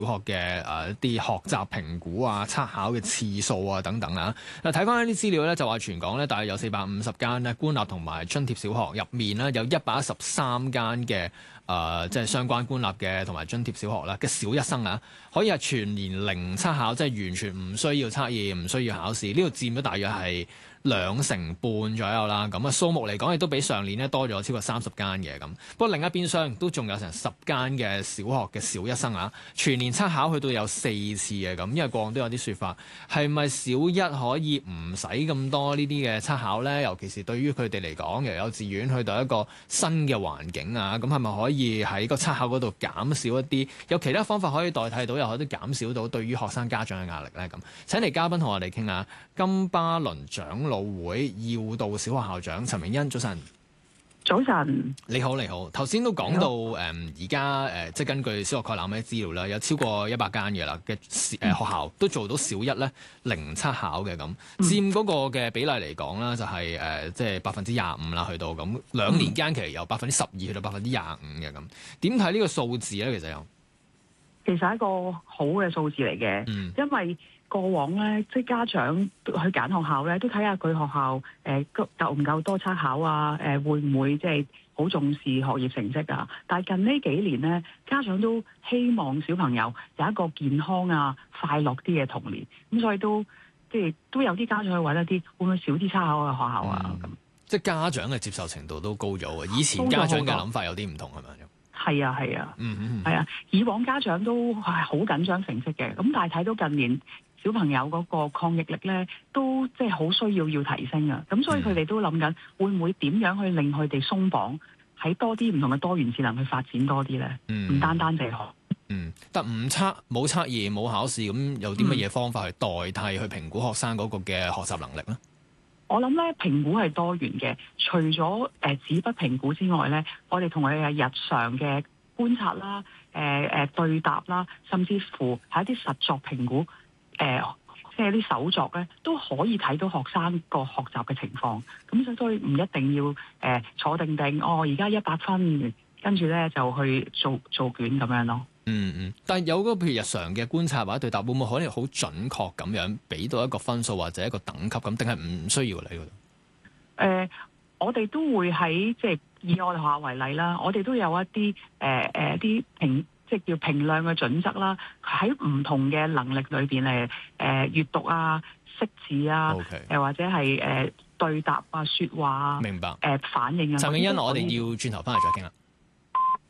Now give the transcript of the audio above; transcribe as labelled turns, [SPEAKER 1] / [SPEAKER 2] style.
[SPEAKER 1] 小學嘅一啲學習評估啊、測考嘅次數啊等等啊。睇翻一啲資料咧，就話全港咧大約有450間咧官立同埋津貼小學入面咧，有113間嘅即係相關官立嘅同埋津貼小學啦嘅小一生啊，可以係全年零測考，即係完全唔需要測驗、唔需要考試。呢度佔咗大約係2成半左右啦。咁啊數目嚟講，亦都比上年咧多咗超過30間嘅咁。不過另一邊廂都仲有成10間嘅小學嘅小一生啊，全年測考去到有4次嘅咁。因為過往都有啲説法，係咪小一可以唔使咁多呢啲嘅測考呢？尤其是對於佢哋嚟講，由幼稚園去到一個新嘅環境啊，咁係咪可以喺個測考嗰度減少一啲？有其他方法可以代替到，又可以減少到對於學生家長嘅壓力呢？咁請嚟嘉賓同我哋傾下。金巴倫長老會耀道小學校長陳永欣，早晨。
[SPEAKER 2] 早晨，
[SPEAKER 1] 你好，你好。頭先都講到而家即係根據小學概覽嘅資料啦，有超過100間嘅啦嘅學校都做到小一咧零測考嘅咁，佔嗰個嘅比例嚟講啦，就係即係25%啦，去到咁2年間其實由12%去到25%嘅咁。點睇呢個數字咧？其實係一個
[SPEAKER 2] 好嘅數字嚟嘅，因為過往咧，即係家長去揀學校咧，都睇下佢學校夠唔夠多測考啊？會唔會即係好重視學業成績啊？但係近呢幾年咧，家長都希望小朋友有一個健康啊、快樂啲嘅童年，咁所以都有啲家長去揾一啲會唔會少啲測考嘅學校啊？咁
[SPEAKER 1] 即係家長嘅接受程度都高咗啊！以前家長嘅諗法有啲唔同係咪？
[SPEAKER 2] 係啊，係啊，以往家長都係好緊張成績嘅，咁但係睇到近年小朋友嗰個抗逆力咧，都即係好需要提升啊！咁所以佢哋都諗緊會唔會點樣去令佢哋鬆綁，喺多啲唔同嘅多元智能去發展多啲咧？唔單單地學。
[SPEAKER 1] 但唔測冇測驗冇考試，咁有啲乜嘢方法去代替去評估學生嗰個嘅學習能力咧？
[SPEAKER 2] 我諗咧評估係多元嘅，除咗紙筆評估之外咧，我哋同佢嘅日常嘅觀察啦、對答啦，甚至乎係一啲實作評估，即係啲手作咧，都可以睇到學生個學習嘅情況。咁所以唔一定要坐定定，而家100分，跟住咧就去做卷咁樣咯。
[SPEAKER 1] 但係有嗰個譬如日常嘅觀察或者對答，會唔會可能好準確咁樣俾到一個分數或者一個等級咁，定係唔需要嚟嗰度？
[SPEAKER 2] 我哋都會喺即係以我哋學校為例啦，我哋都有一啲啲即係叫評量嘅準則啦，喺唔同嘅能力裏邊閱讀啊、識字啊，或者係對答啊、説話啊，
[SPEAKER 1] 明白。
[SPEAKER 2] 反應啊。
[SPEAKER 1] 陳永欣，我哋要轉頭翻嚟再傾啦。